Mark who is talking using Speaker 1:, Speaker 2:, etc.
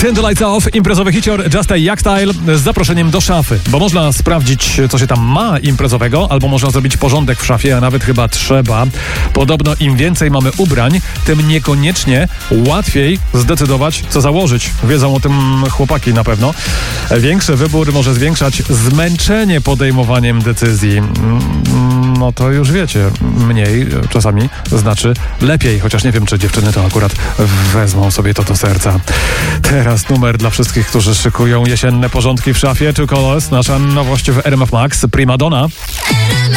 Speaker 1: Turn the Lights Off, imprezowy hicior Just a Jak Style z zaproszeniem do szafy, bo można sprawdzić, co się tam ma imprezowego, albo można zrobić porządek w szafie, a nawet chyba trzeba. Podobno im więcej mamy ubrań, tym niekoniecznie łatwiej zdecydować, co założyć. Wiedzą o tym chłopaki na pewno. Większy wybór może zwiększać zmęczenie podejmowaniem decyzji. No to już wiecie, mniej czasami znaczy lepiej, chociaż nie wiem, czy dziewczyny to akurat wezmą sobie to do serca. Teraz numer dla wszystkich, którzy szykują jesienne porządki w szafie. Two Colors, nasza nowość w RMF Max, Prima Donna.